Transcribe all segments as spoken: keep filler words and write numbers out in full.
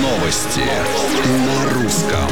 Новости на русском.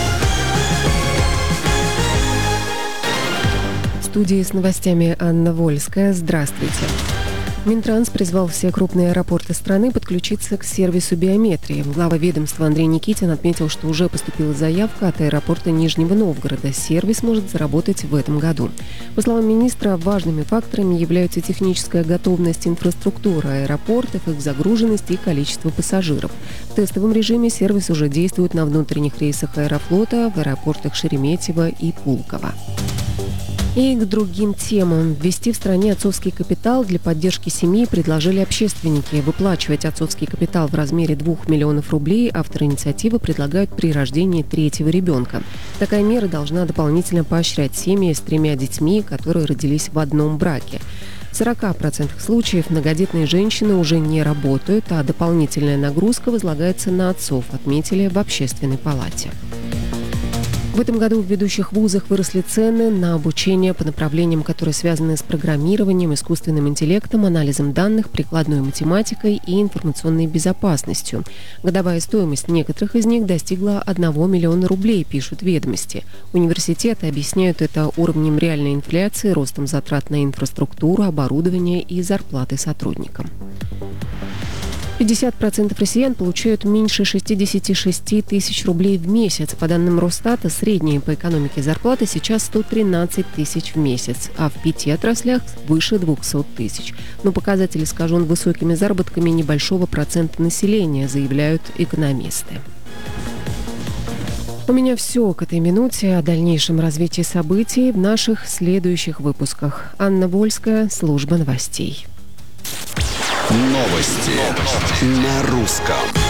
В студии с новостями Анна Вольская. Здравствуйте. Минтранс призвал все крупные аэропорты страны подключиться к сервису биометрии. Глава ведомства Андрей Никитин отметил, что уже поступила заявка от аэропорта Нижнего Новгорода. Сервис может заработать в этом году. По словам министра, важными факторами являются техническая готовность инфраструктуры аэропортов, их загруженность и количество пассажиров. В тестовом режиме сервис уже действует на внутренних рейсах Аэрофлота, в аэропортах Шереметьево и Пулково. И к другим темам. Ввести в стране отцовский капитал для поддержки семьи предложили общественники. Выплачивать отцовский капитал в размере двух миллионов рублей авторы инициативы предлагают при рождении третьего ребенка. Такая мера должна дополнительно поощрять семьи с тремя детьми, которые родились в одном браке. В сорока процентах случаев многодетные женщины уже не работают, а дополнительная нагрузка возлагается на отцов, отметили в Общественной палате. В этом году в ведущих вузах выросли цены на обучение по направлениям, которые связаны с программированием, искусственным интеллектом, анализом данных, прикладной математикой и информационной безопасностью. Годовая стоимость некоторых из них достигла одного миллиона рублей, пишут «Ведомости». Университеты объясняют это уровнем реальной инфляции, ростом затрат на инфраструктуру, оборудование и зарплаты сотрудникам. пятьдесят процентов россиян получают меньше шестьдесят шесть тысяч рублей в месяц. По данным Росстата, средняя по экономике зарплата сейчас сто тринадцать тысяч в месяц, а в пяти отраслях выше двухсот тысяч. Но показатель искажен высокими заработками небольшого процента населения, заявляют экономисты. У меня все к этой минуте. О дальнейшем развитии событий в наших следующих выпусках. Анна Вольская, служба новостей. Новости на русском.